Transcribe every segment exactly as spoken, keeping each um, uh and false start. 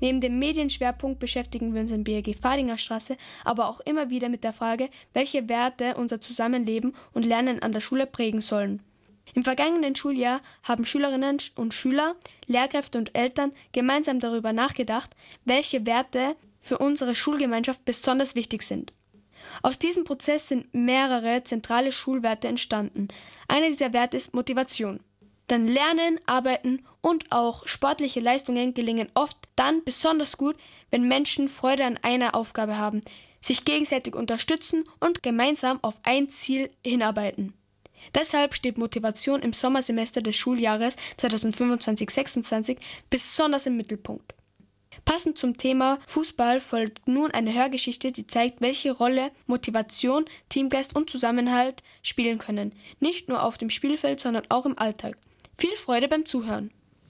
Neben dem Medienschwerpunkt beschäftigen wir uns in B R G Fadingerstraße aber auch immer wieder mit der Frage, welche Werte unser Zusammenleben und Lernen an der Schule prägen sollen. Im vergangenen Schuljahr haben Schülerinnen und Schüler, Lehrkräfte und Eltern gemeinsam darüber nachgedacht, welche Werte für unsere Schulgemeinschaft besonders wichtig sind. Aus diesem Prozess sind mehrere zentrale Schulwerte entstanden. Einer dieser Werte ist Motivation. Denn Lernen, Arbeiten und auch sportliche Leistungen gelingen oft dann besonders gut, wenn Menschen Freude an einer Aufgabe haben, sich gegenseitig unterstützen und gemeinsam auf ein Ziel hinarbeiten. Deshalb steht Motivation im Sommersemester des Schuljahres zweitausendfünfundzwanzig sechsundzwanzig besonders im Mittelpunkt. Passend zum Thema Fußball folgt nun eine Hörgeschichte, die zeigt, welche Rolle Motivation, Teamgeist und Zusammenhalt spielen können. Nicht nur auf dem Spielfeld, sondern auch im Alltag. Viel Freude beim Zuhören.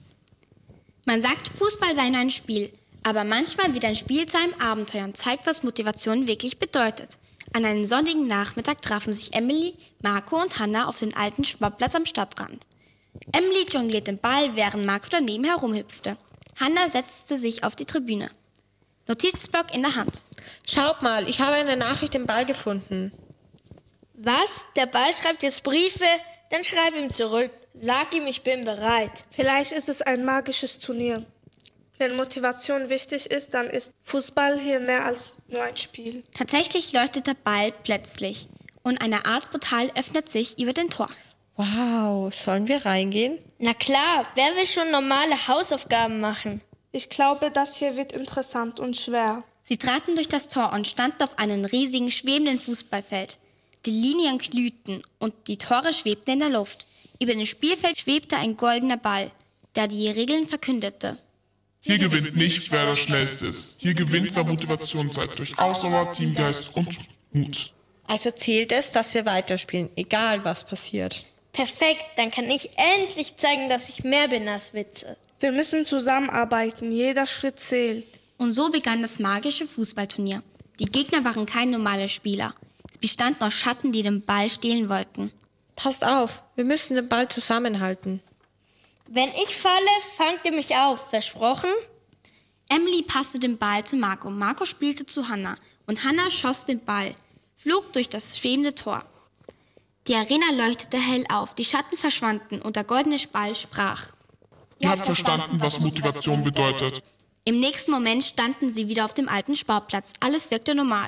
Man sagt, Fußball sei nur ein Spiel, aber manchmal wird ein Spiel zu einem Abenteuer und zeigt, was Motivation wirklich bedeutet. An einem sonnigen Nachmittag trafen sich Emily, Marco und Hannah auf den alten Sportplatz am Stadtrand. Emily jongliert den Ball, während Marco daneben herumhüpfte. Hannah setzte sich auf die Tribüne. Notizblock in der Hand. Schaut mal, ich habe eine Nachricht im Ball gefunden. Was? Der Ball schreibt jetzt Briefe? Dann schreib ihm zurück. Sag ihm, ich bin bereit. Vielleicht ist es ein magisches Turnier. Wenn Motivation wichtig ist, dann ist Fußball hier mehr als nur ein Spiel. Tatsächlich leuchtet der Ball plötzlich und eine Art Portal öffnet sich über den Tor. Wow, sollen wir reingehen? Na klar, wer will schon normale Hausaufgaben machen? Ich glaube, das hier wird interessant und schwer. Sie traten durch das Tor und standen auf einem riesigen, schwebenden Fußballfeld. Die Linien glühten und die Tore schwebten in der Luft. Über dem Spielfeld schwebte ein goldener Ball, der die Regeln verkündete. Hier gewinnt nicht, wer das Schnellste ist. Hier gewinnt, wer Motivation zeigt durch Ausdauer, Teamgeist und Mut. Also zählt es, dass wir weiterspielen, egal was passiert. Perfekt, dann kann ich endlich zeigen, dass ich mehr bin als Witze. Wir müssen zusammenarbeiten, jeder Schritt zählt. Und so begann das magische Fußballturnier. Die Gegner waren keine normale Spieler. Es bestanden aus Schatten, die den Ball stehlen wollten. Passt auf, wir müssen den Ball zusammenhalten. Wenn ich falle, fangt ihr mich auf, versprochen? Emily passte den Ball zu Marco, Marco spielte zu Hannah und Hannah schoss den Ball, flog durch das schwebende Tor. Die Arena leuchtete hell auf, die Schatten verschwanden und der goldene Ball sprach. Ihr habt verstanden, was Motivation bedeutet. Im nächsten Moment standen sie wieder auf dem alten Sportplatz. Alles wirkte normal.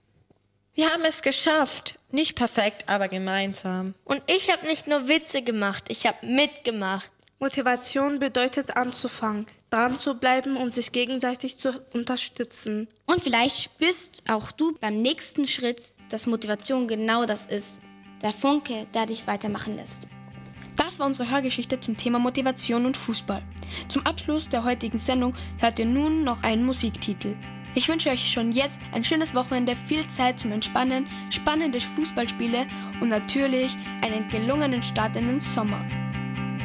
Wir haben es geschafft. Nicht perfekt, aber gemeinsam. Und ich habe nicht nur Witze gemacht, ich habe mitgemacht. Motivation bedeutet anzufangen, dran zu bleiben und sich gegenseitig zu unterstützen. Und vielleicht spürst auch du beim nächsten Schritt, dass Motivation genau das ist. Der Funke, der dich weitermachen lässt. Das war unsere Hörgeschichte zum Thema Motivation und Fußball. Zum Abschluss der heutigen Sendung hört ihr nun noch einen Musiktitel. Ich wünsche euch schon jetzt ein schönes Wochenende, viel Zeit zum Entspannen, spannende Fußballspiele und natürlich einen gelungenen Start in den Sommer.